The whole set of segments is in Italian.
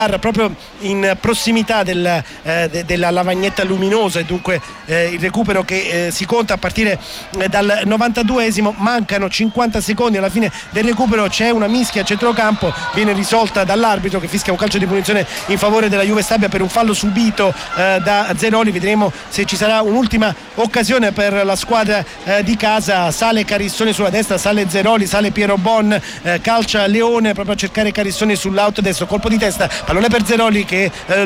proprio in prossimità della lavagnetta luminosa, e dunque il recupero che si conta a partire dal 92esimo. Mancano 50 secondi alla fine del recupero, c'è una mischia a centrocampo, viene risolta dall'arbitro che fischia un calcio di punizione in favore della Juve Stabia per un fallo subito da Zeroli. Vedremo se ci sarà un'ultima occasione per la squadra di casa. Sale Carissoni sulla destra, sale Zeroli, sale Piero Bon, calcia Leone proprio a cercare Carissoni sull'out destro, colpo di testa, pallone per Zeroli che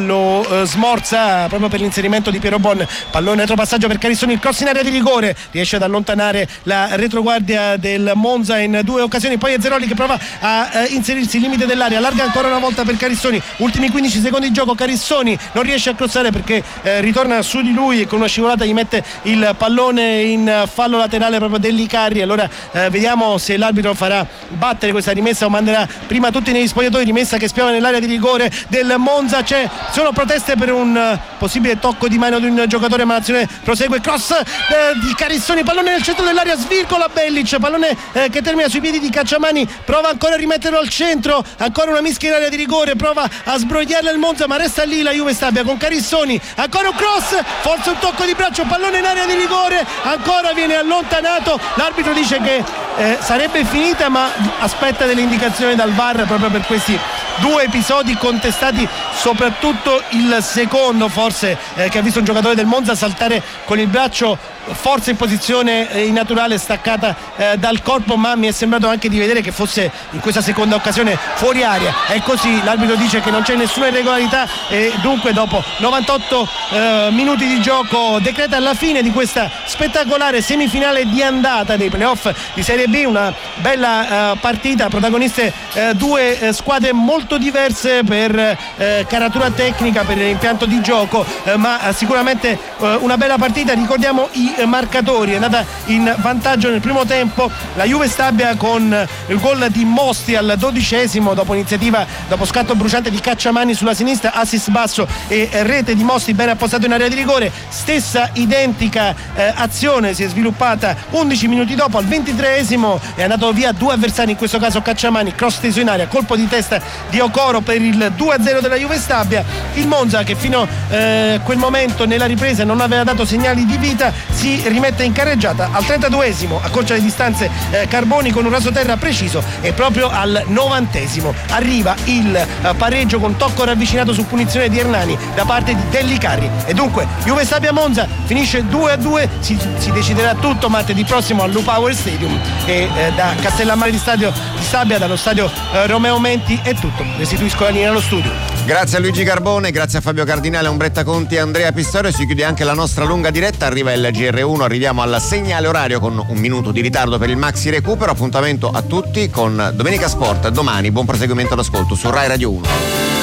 lo smorza proprio per l'inserimento di Piero Bon, pallone retropassaggio per Carissoni, il cross in area di rigore, riesce ad allontanare la retroguardia del Monza in due occasioni, poi è Zeroli che prova a inserirsi il limite dell'area, allarga ancora una volta per Carissoni, ultimi 15 secondi di gioco, Carissoni non riesce a crossare perché ritorna su di lui e con una scivolata gli mette il pallone in fallo laterale proprio dell'Icarri. Allora vediamo se l'arbitro farà battere questa rimessa o manderà prima tutti negli spogliatoi. Rimessa che spiava nell'area di rigore del Monza, sono proteste per un possibile tocco di mano di un giocatore, ma l'azione prosegue, cross di Carissoni, pallone nel centro dell'area, svirgola Bellic, pallone che termina sui piedi di Cacciamani, prova ancora a rimetterlo al centro, ancora una mischia in area di rigore, prova a sbrogliarla il Monza ma resta lì la Juve Stabia con Carissoni, ancora un cross, forse un tocco di braccio, pallone in area di rigore, ancora viene allontanato, l'arbitro dice che sarebbe finita ma aspetta delle indicazioni dal VAR proprio per questi due episodi contestati, soprattutto il secondo forse che ha visto un giocatore del Monza saltare con il braccio forse in posizione innaturale staccata dal corpo, ma mi è sembrato anche di vedere che fosse in questa seconda occasione fuori aria. È così, l'arbitro dice che non c'è nessuna irregolarità e dunque dopo 98 minuti di gioco decreta la fine di questa spettacolare semifinale di andata dei playoff di Serie B. Una bella partita, protagoniste due squadre molto diverse per caratura tecnica, per impianto di gioco, ma sicuramente una bella partita. Ricordiamo i marcatori: è andata in vantaggio nel primo tempo la Juve Stabia con il gol di Mosti al 12esimo dopo scatto bruciante di Cacciamani sulla sinistra, assist basso e rete di Mosti ben appostato in area di rigore. Stessa identica azione si è sviluppata 11 minuti dopo, al 23esimo è andato via due avversari, in questo caso Cacciamani, cross teso in area, colpo di testa di Okoro per il 2-0 della Juve Stabia. Il Monza, che fino a quel momento nella ripresa non aveva dato segnali di vita, si rimette in carreggiata. Al 32esimo accorcia le distanze Carboni con un rasoterra preciso e proprio al 90esimo arriva il pareggio con tocco ravvicinato su punizione di Hernani da parte di Dellicarri, e dunque Juve Stabia Monza finisce 2-2. Si deciderà tutto martedì prossimo al Lupower Stadium, e da Castellammare di Stabia, dallo stadio Romeo Menti è tutto. Restituisco la linea allo studio. Grazie a Luigi Carbone, grazie a Fabio Cardinale, a Umbretta Conti e Andrea Pistorio. Si chiude anche la nostra lunga diretta, arriva il GR1, arriviamo al segnale orario con un minuto di ritardo per il maxi recupero. Appuntamento a tutti con Domenica Sport domani, buon proseguimento all'ascolto su Rai Radio 1.